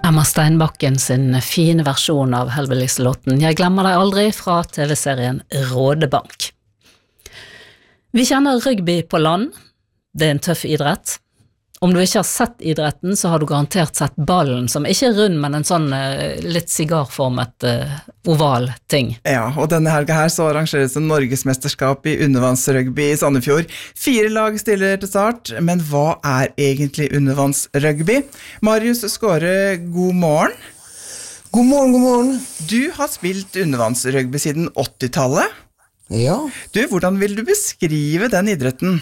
Emma Steinbakken sin fine versjon av Hellbillies-låten «Jeg glemmer deg aldri» fra TV-serien Rådebank. Vi kjenner rugby på land. Det er en tøff idrett. Om du ikke har sett idretten, så har du garantert sett ballen, som ikke er rund, men en sånn litt sigarformet oval ting. Ja, og denne helga her så arrangeres det Norgesmesterskap i undervannsrugby i Sandefjord. 4 lag stiller til start, men hva er egentlig undervannsrugby? Marius Skåre, god morgen. God morgen, god morgen. Du har spilt undervannsrugby siden 80-tallet. Ja. Du, hvordan vil du beskrive den idretten?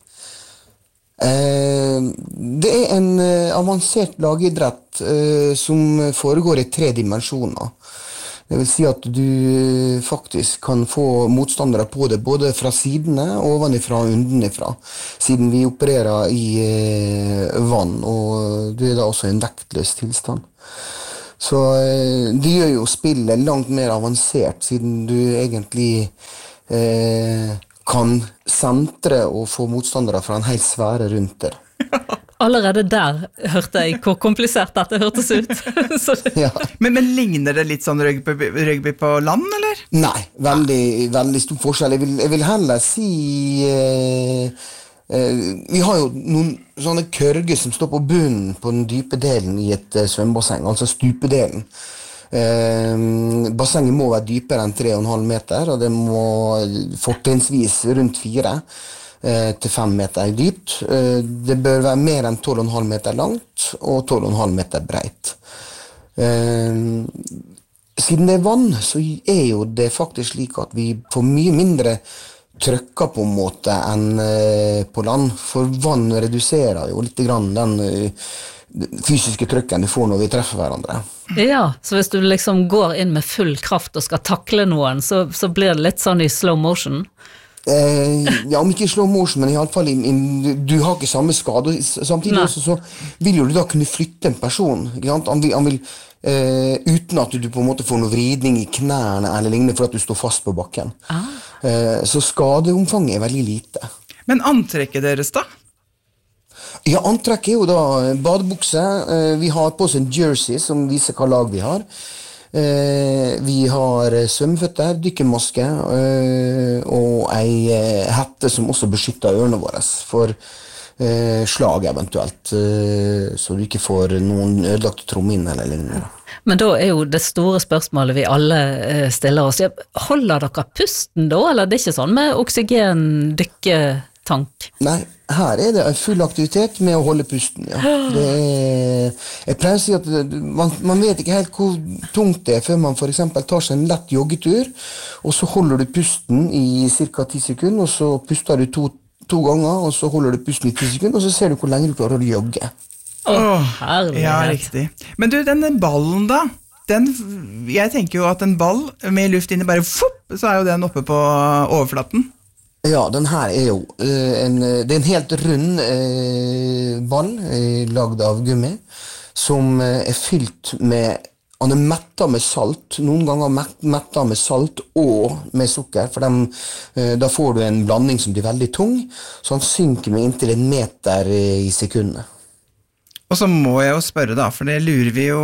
Det er en avansert lagidrett som foregår i 3 dimensjoner. Det vil si at du faktisk kan få motstandere på det, både fra sidene, ovenifra og undenifra, siden vi opererer i vann, og du er da også i en vektløs tilstand. Så det gjør jo spillet langt mer avansert, siden du egentlig kan sentre og få motstandere fra en helt sfære rundt der. Allerede der hørte jeg hvor komplisert dette hørtes ut. Ja. Men ligner det litt sånn rugby på land, eller? Nei, veldig stor forskjell. Jeg vil heller si vi har jo noen sånne kørger som står på bunnen på den dype delen i et svømmebasseng, altså stupedelen. Bassenget må være dypere enn 3,5 meter, og det må fortrinnsvis rundt 4 til 5 meter dypt. Det bør være mer enn 12,5 meter langt og 12,5 meter breit. Siden det er vann, så er jo det faktisk slik at vi får mye mindre trøkker på en måte enn på land, for vann reduserer jo litt grann den fysiske trøkken du får når vi treffer hverandre. Ja, så hvis du liksom går inn med full kraft og skal takle noen, så blir det litt sånn i slow motion? Ja, om ikke i slow motion, men i alle fall du har ikke samme skade. Samtidig også så vil jo du da kunne flytte en person, ikke sant? Han vil uten at du på en måte får noe vridning i knærne eller lignende for at du står fast på bakken. Så skadeomfanget er veldig lite. Men antrekket deres da? Ja, antrekk er jo da badebukse. Vi har på oss en jersey som viser hva lag vi har. Vi har svømmeføtter, dykkermaske og ei hette som også beskytter ørene våre for slag eventuelt, så du ikke får noen ødelagte trommehinner eller lignende. Men da er jo det store spørsmålet vi alle stiller oss. Holder dere pusten da, eller det er ikke sånn med oksygen, dykketank? Nei, her er det full aktivitet med å holde pusten, ja. Jeg pleier å si at man vet ikke helt hvor tungt det er før man for eksempel tar seg en lett joggetur, og så holder du pusten i cirka 10 sekunder, og så puster du to ganger, og så holder du pusten i 10 sekunder, og så ser du hvor lenge du klarer å jogge. Herlighet. Ja, riktig. Men du, denne ballen da, jeg tenker jo at en ball med luft inni bare så er jo den oppe på overflaten. Ja, den her er jo det er en helt rund ball lagd av gummi som er fylt med, han er mettet med salt, noen ganger mettet med salt og med sukker, for da får du en blanding som blir veldig tung, så han synker med inntil 1 meter i sekundet. Og så må jeg jo spørre da, for det lurer vi jo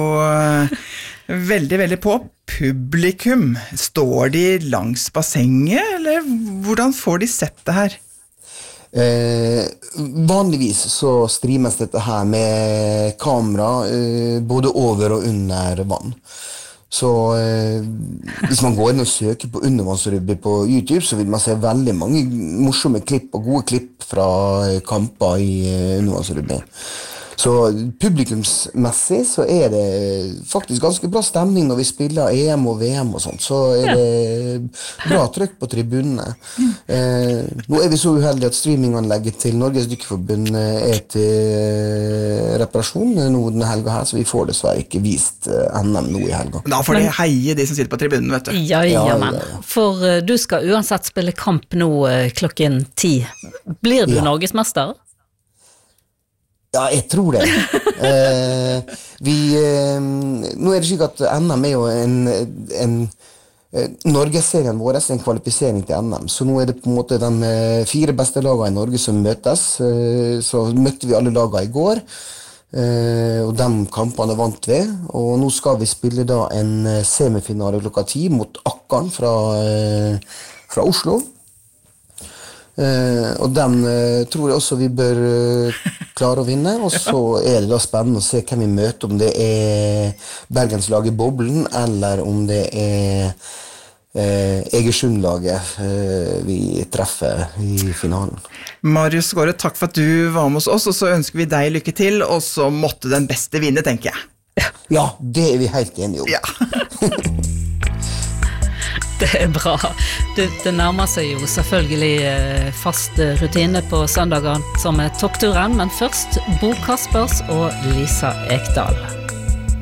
veldig, veldig på. Publikum, står de langs bassenget, eller hvordan får de sett det her? Vanligvis så streames dette her med kamera både over og under vann. Så hvis man går inn og søker på undervannsrugby på YouTube, så vil man se veldig mange morsomme klipp og gode klipp fra kamper i undervannsrugby. Så publikumsmessig så er det faktisk ganske bra stemning når vi spiller EM og VM og sånt, så er det bra trykk på tribunene. Nå er vi så uheldige at streaminganlegget til Norges Dykkerforbund er til reparasjon nå denne helga her, så vi får dessverre ikke vist NM nå i helga. Da får de heie de som sitter på tribunen, vet du. Ja. For du skal uansett spille kamp nå klokken 10. Blir du norgesmester? Ja, jeg tror det. Nå er det slik at NM er jo Norgesserien vår er en kvalifisering til NM, så nå er det på en måte de 4 beste lagene i Norge som møtes. Så møtte vi alle lagene i går. Og de kampene vant vi, og nå skal vi spille da en semifinale klokka 10 mot Akkaren fra Oslo. Og den tror jeg også vi bør klare å vinne, og så det da spennende å se hvem vi møter, om det Bergenslaget Boblen, eller om det Egersundlaget vi treffer i finalen. Marius Skåre, takk for at du var med oss, og så ønsker vi deg lykke til, og så måtte den beste vinne, tenker jeg. Ja, det vi helt enige om. Ja. Det bra. Det nærmer seg jo selvfølgelig fast rutine på søndager som toppturen, men først Bo Kaspers og Lisa Ekdal.